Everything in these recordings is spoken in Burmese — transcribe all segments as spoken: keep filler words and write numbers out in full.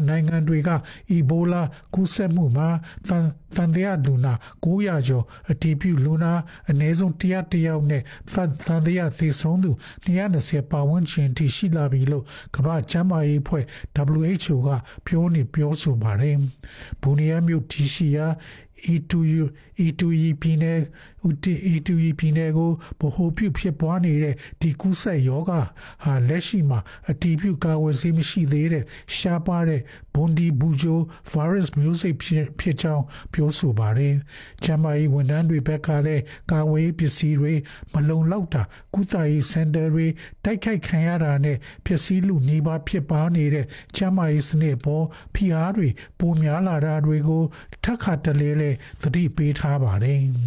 နိုင်ငံတွေက Ebola ကူးစက်မှုမှာသံသံတရားလူနာ၉၀၀ကျော်အတည်ပြုလူနာအနည်းဆုံး၁၀၁ယောက်နဲ့သံတရားသေဆုံးသူ၂၂၀ပတ်ဝန်းကျင်ထိရှိလာပြီလို့ကမ္ဘာ့ကျန်းမာရေးအဖွဲ့ W H O ကပြောနေပြောဆိုပါတယ်။ဘူနီယာမြို့တီရှိယာE two E ပြည်နယ် E two E ပြည်နယ်ကိုဗဟိုပြုဖြစ်ပွားနေတဲ့ဒီကူးစက်ရောဂါဟာလက်ရှိမှာအတည်ပြုကာကွယ်ဆေးမရှိသေးတဲ့ရှားပါတဲ့ဘွန်ဒီဘူဂျို virus မျိုးစိတ်ဖြစ်ကြောင်းပြောဆိုပါတယ်။ကျန်းမာရေးဝန်ထမ်းတွေဘက်ကလည်းကာကွယ်ရေးပစ္စည်းတွေမလုံလောက်တာကုသရေးစင်တာတွေတိုက်ခိုက်ခံရတာနဲ့ပစ္စည်းလူနေပါဖြစ်ပါနေတဲ့ကျန်းမာရေးစနစ်ပေါ်ဖိအားတွေပိုများလာတာတွေကိုထပ်ခါတလဲလဲသတိပေးထားပါတယ်။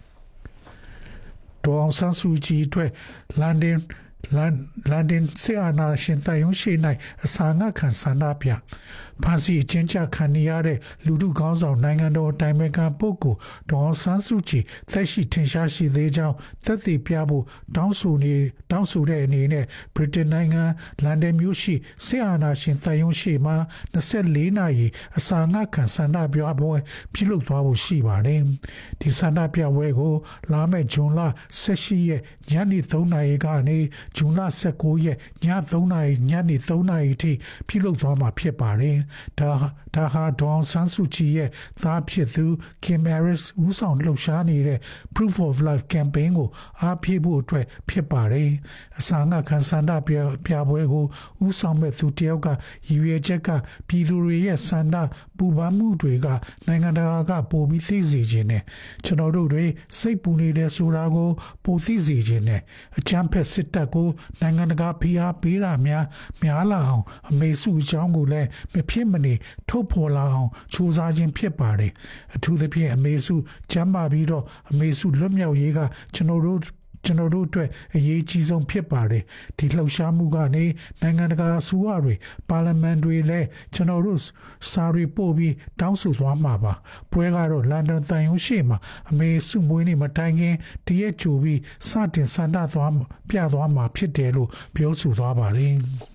ဒေါ်အောင်ဆန်းစုကြည်အတွက်လန်ဒန်လန်လန်ဒန်ဆီအာနာရှင်တယုံရှိ၌အစာငတ်ခံဆန္ဒပြဖန်စီအချင်းချခံနေရတဲ့လူထုခေါင်းဆောင်နိုင်ငံတော်အတိုင်ပင်ခံပုဂ္ဂိုလ်ဒေါ်အောင်ဆန်းစုကြည်သက်ရှိထင်ရှားရှိသေးကြောင်းသက်သေပြဖို့တောင်းဆိုနေတောင်းဆိုတဲ့အနေနဲ့ဗြိတိန်နိုင်ငံလန်ဒန်မြို့ရှိဆီအာနာရှင်တယုံရှိမှာ၂၄နာရီအစာငတ်ခံဆန္ဒပြပွဲပြုလုပ်သွားဖို့ရှိပါတယ်။ဒီဆန္ဒပြပွဲကိုလာမယ့်ဇွန်လ၁၈ရက်ညနေ၃နာရီကနေဇွန်လ၁၉ရက်ည၃နာရီညနေ၃နာရီထိပြုလုပ်သွားမှာဖြစ်ပါတယ်။ဒါဒါဟာဒေါ်အောင်ဆန်းစုကြည်ရဲ့သားဖြစ်သူ Kim Harris ဦးဆောင်လှုပ်ရှားနေတဲ့ Proof of Life campaign ကိုအားဖြည့်ဖို့အတွက်ဖြစ်ပါတယ်။အစာငတ်ခံဆန္ဒပြပြပွဲကိုဦးဆောင်မဲ့သူတယောက်ကရည်ရွယ်ချက်ကပြည်သူတွေရဲ့ဆန္ဒပူပန်မှုတွေကနိုင်ငံတကာကပိုပြီးသိစေခြင်းနဲ့ကျွန်တော်တို့တွေစိတ်ပူနေတဲ့ဆိုတာကိုပိုသိစေခြင်းနဲ့အကြမ်းဖက်စစ်တပ်ကိုနိုင်ငံတကာဖိအားပေးတာများများလာအောင်အမေစုအကြောင်းကိုလည်းမဖြစ်မနေထုတ်ဖော်လာအောင်ကြိုးစားခြင်းဖြစ်ပါတယ်အထူးသဖြင့်အမေစုကျမ်းမာပြီးတော့အမေစုလွတ်မြောက်ရေးကကျွန်တော်တို့ကျွန်တော်တို့အတွက်အရေးကြီးဆုံးဖြစ်ပါတယ်ဒီလှုပ်ရှားမှုကနေနိုင်ငံတကာအစိုးရတွေပါလီမန်တွေလည်းကျွန်တော်တို့စာရီပို့ပြီးတောင်းဆိုသွားမှာပါပွဲကတော့လန်ဒန်တန်ရုံးရှိမှာအမေစုမွေးနေ့မတိုင်ခင်တရက်ကြိုပြီးစတင်ဆန္ဒသွားပြသွားမှာဖြစ်တယ်လို့ပြောဆိုသွားပါတယ်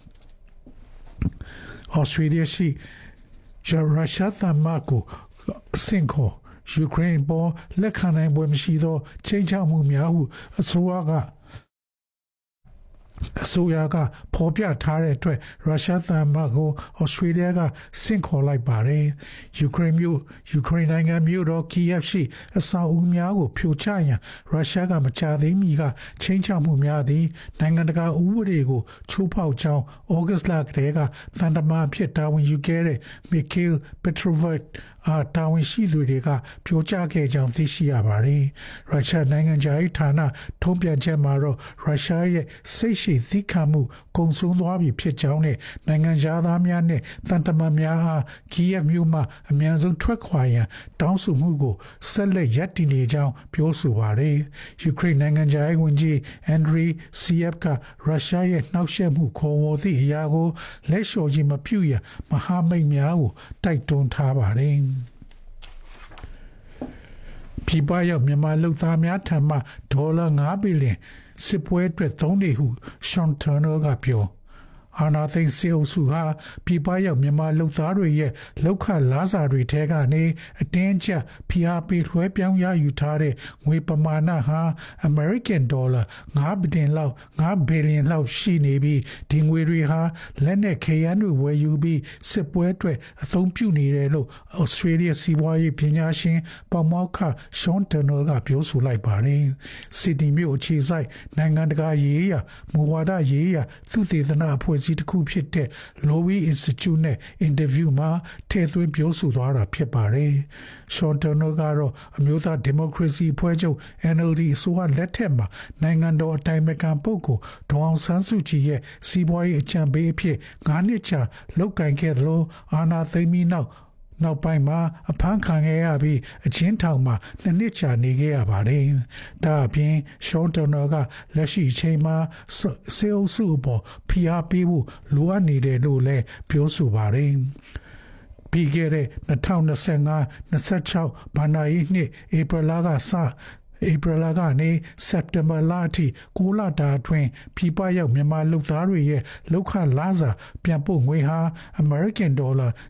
ဩစတြေးလျရှိရုရှားသမ္မတကိုစင်ခေါ်ယူကရိန်းပေါ်လက်ခံနိုင်ပွဲမရှိသောချိန်ချမှုများဟုအစိုးရကအစိုးရကဖော်ပြထားတဲ့အတွက်ရုရှားသမ္မတကိုဩစတြေးလျကဆင့်ခေါ်လိုက်ပါတယ်ယူကရိန်းမြို့ယူကရိန်းနိုင်ငံမြို့တော်ကီယက်ရှိအဆောက်အဦများကိုဖြိုချရန်ရုရှားကမကြာသေးမီကချိန်ချမှုများသည်နိုင်ငံတကာဥပဒေကိုချိုးဖောက်ကြောင်းဩဂတ်စ်လကတည်းကသံတမန်ဖြစ်တာဝန်ယူခဲ့တဲ့မီကေးပက်ထရိုဗက်အာတာဝန်ရှိသူတွေကပြောကြားခဲ့ကြောင်းသိရှိရပါတယ်။ရုရှားနိုင်ငံခြားရေးဌာနထုံးပြန်ချက်မှာတော့ရုရှားရဲ့စိတ်ရှိသီးခံမှုကုန်ဆုံးသွားပြီဖြစ်ကြောင်းနဲ့နိုင်ငံခြားသားများနဲ့တန်တမန်များအားကီယက်မြို့မှအမြန်ဆုံးထွက်ခွာရန်တောင်းဆိုမှုကိုဆက်လက်ရပ်တည်နေကြောင်းပြောဆိုပါတယ်။ယူကရိန်းနိုင်ငံခြားရေးဝန်ကြီးအန်ဒရီစီယက်ကရုရှားရဲ့နှောက်ယှက်မှုခေါ်ဝေါ်သည့်အရာကိုလက်လျှော့ခြင်းမပြုရန်မဟာမိတ်များကိုတိုက်တွန်းထားပါတယ်။ပြည်ပရောက်မြန်မာလူသားများထံမှဒေါ်လာ၅ဘီလီယံစစ်ပွဲအတွက်သုံးနေဟုရှွန်တာနယ်ကပြောအာနာသိန်းစေအုပ်စုဟာပြည်ပရောက်မြန်မာလူသားတွေရဲ့လောက်ခလားစာတွေထဲကနေအတင်းကျပ်ဖိအားပေးလွှဲပြောင်းရယူထားတဲ့ငွေပမာဏဟာ American Dollar ၅ဘီလီယံလောက်၅ဘီလီယံလောက်ရှိနေပြီးဒီငွေတွေဟာလက်နက်ခဲယမ်းတွေဝယ်ယူပြီးစစ်ပွဲအတွက်အသုံးပြုနေတယ်လို့ Australia စီးပွားရေးပညာရှင်ပမောက္ခ Sean Turnell ကပြောဆိုလိုက်ပါတယ်။ Sydney မြို့အခြေစိုက်နိုင်ငံတကာရေးရာမူဝါဒရေးရာသုတေသနအဖွဲ့စီတစ်ခုဖြစ်တဲ့ Lowy Institute နဲ့ interview မှာထည့်သွင်းပြောဆိုသွားတာဖြစ်ပါတယ်။ Sean Turnell ကတော့အမျိုးသားဒီမိုကရေစီအဖွဲ့ချုပ် N L D အစိုးရလက်ထက်မှာနိုင်ငံတော်အတိုင်ပင်ခံပုဂ္ဂိုလ်ဒေါ်အောင်ဆန်းစုကြည်ရဲ့စီးပွားရေးအကြံပေးအဖြစ်၅နှစ်ကြာလုပ်ကိုင်ခဲ့သလိုအာဏာသိမ်းပြီးနောက်နောက်ပိုင်းမှာအဖမ်းခံခဲ့ရပြီးအချင်းထောင်မှာနှစ်နှစ်ကြာနေခဲ့ရပါတယ်။ဒါအပြင်ရှောင်းတော်နော်ကလက်ရှိအချိန်မှာစေအုပ်စုပေါ်ဖိအားပေးဖို့လိုအပ်နေတယ်လို့လည်းပြောဆိုပါတယ်။ပြီးခဲ့တဲ့၂၀၂၅ ၂၆ဘဏ္ဍာရေးနှစ်ဧပြီလကစဧပြီလကနေစက်တင်ဘာလအထိကိုလတာအတွင်းပြည်ပရောက်မြန်မာလူသားတွေရဲ့လောက်ခလစာပြန်ပို့ငွေဟာ American Dollar